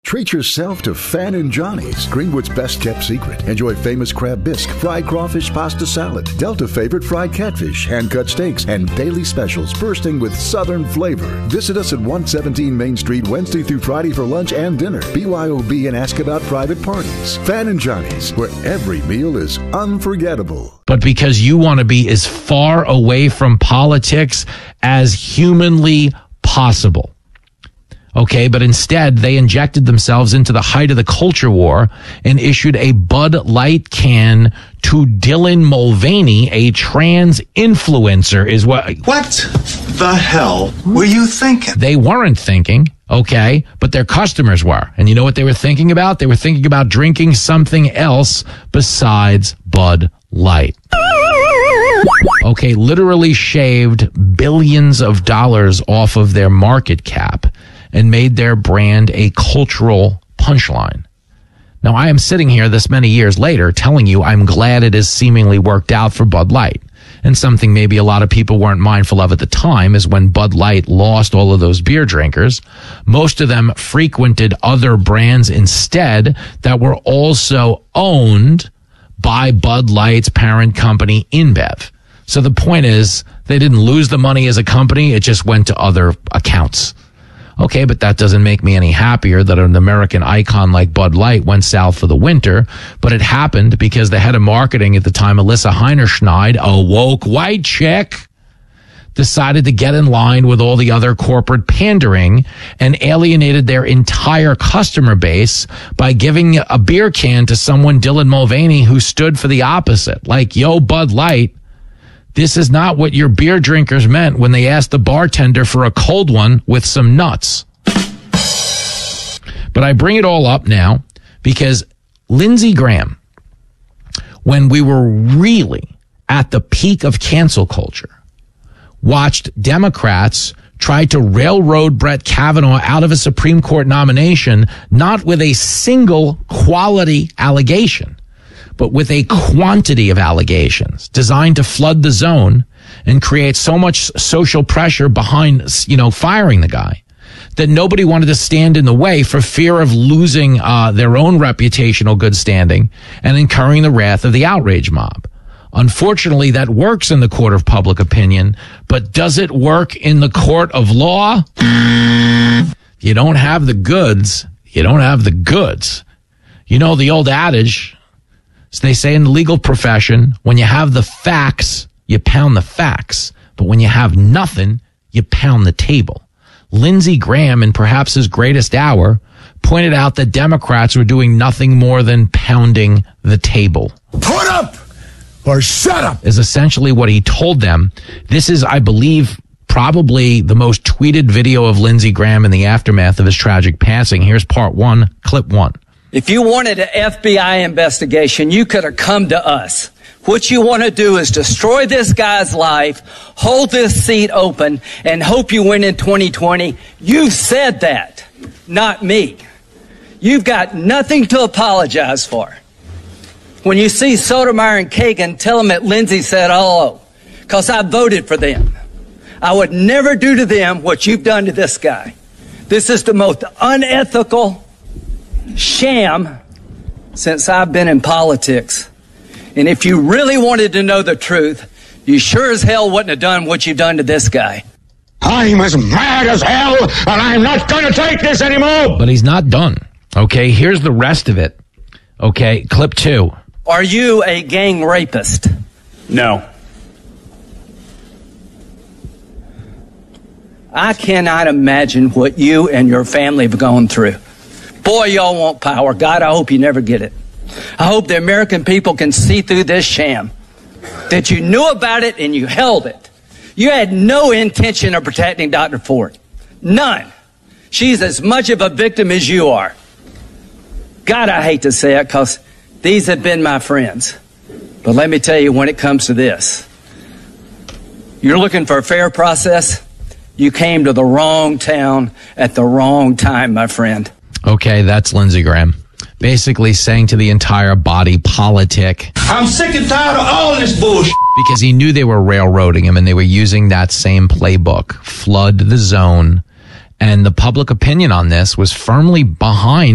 Treat yourself to Fan and Johnny's, Greenwood's best kept secret. Enjoy famous crab bisque, fried crawfish pasta salad, Delta favorite fried catfish, hand-cut steaks, and daily specials bursting with southern flavor. Visit us at 117 Main Street Wednesday through Friday for lunch and dinner. BYOB and ask about private parties. Fan and Johnny's, where every meal is unforgettable. But because you want to be as far away from politics as humanly possible. Okay, but instead they injected themselves into the height of the culture war and issued a Bud Light can to Dylan Mulvaney, a trans influencer, is what the hell were you thinking? They weren't thinking, okay, but their customers were. And you know what they were thinking about? They were thinking about drinking something else besides Bud Light. Okay, literally shaved billions of dollars off of their market cap and made their brand a cultural punchline. Now, I am sitting here this many years later telling you I'm glad it has seemingly worked out for Bud Light. And something maybe a lot of people weren't mindful of at the time is when Bud Light lost all of those beer drinkers, most of them frequented other brands instead that were also owned by Bud Light's parent company, InBev. So the point is, they didn't lose the money as a company, it just went to other accounts. Okay, but that doesn't make me any happier that an American icon like Bud Light went south for the winter. But it happened because the head of marketing at the time, Alyssa Heinerschneid, a woke white chick, decided to get in line with all the other corporate pandering and alienated their entire customer base by giving a beer can to someone, Dylan Mulvaney, who stood for the opposite. Like, yo, Bud Light, this is not what your beer drinkers meant when they asked the bartender for a cold one with some nuts. But I bring it all up now because Lindsey Graham, when we were really at the peak of cancel culture, watched Democrats try to railroad Brett Kavanaugh out of a Supreme Court nomination, not with a single quality allegation, but with a quantity of allegations designed to flood the zone and create so much social pressure behind, firing the guy that nobody wanted to stand in the way for fear of losing their own reputational good standing and incurring the wrath of the outrage mob. Unfortunately, that works in the court of public opinion, but does it work in the court of law? You don't have the goods. You don't have the goods. You know the old adage, so they say in the legal profession, when you have the facts, you pound the facts. But when you have nothing, you pound the table. Lindsey Graham, in perhaps his greatest hour, pointed out that Democrats were doing nothing more than pounding the table. Put up or shut up is essentially what he told them. This is, I believe, probably the most tweeted video of Lindsey Graham in the aftermath of his tragic passing. Here's part one, clip one. If you wanted an FBI investigation, you could have come to us. What you want to do is destroy this guy's life, hold this seat open, and hope you win in 2020. You said that, not me. You've got nothing to apologize for. When you see Sotomayor and Kagan, tell them that Lindsey said hello, because I voted for them. I would never do to them what you've done to this guy. This is the most unethical sham since I've been in politics. And if you really wanted to know the truth, you sure as hell wouldn't have done what you've done to this guy. I'm as mad as hell, and I'm not going to take this anymore. But he's not done. Okay, here's the rest of it. Okay, clip two. Are you a gang rapist? No. I cannot imagine what you and your family have gone through. Boy, y'all want power. God, I hope you never get it. I hope the American people can see through this sham, that you knew about it and you held it. You had no intention of protecting Dr. Ford. None. She's as much of a victim as you are. God, I hate to say it because these have been my friends. But let me tell you, when it comes to this, you're looking for a fair process. You came to the wrong town at the wrong time, my friend. Okay, that's Lindsey Graham. Basically saying to the entire body politic, I'm sick and tired of all this bullshit. Because he knew they were railroading him and they were using that same playbook, flood the zone. And the public opinion on this was firmly behind